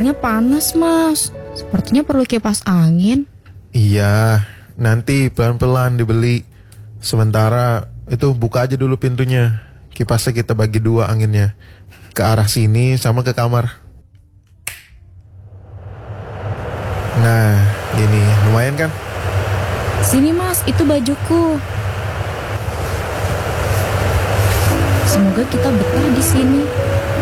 Ruangannya panas, Mas. Sepertinya perlu kipas angin. Iya, nanti pelan-pelan dibeli. Sementara itu buka aja dulu pintunya. Kipasnya kita bagi dua anginnya. Ke arah sini sama ke kamar. Nah, ini lumayan kan? Sini, Mas, itu bajuku. Semoga kita betah di sini.